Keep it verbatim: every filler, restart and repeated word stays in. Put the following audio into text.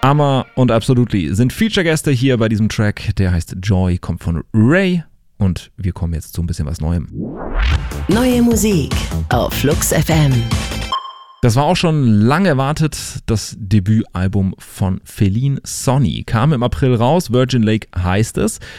Amma und Absolutely sind Feature-Gäste hier bei diesem Track. Der heißt Joy, kommt von Ray. Und wir kommen jetzt zu ein bisschen was Neuem. Neue Musik auf Flux F M. Das war auch schon lange erwartet. Das Debütalbum von Feline Sonny kam im April raus. Virgin Lake heißt es.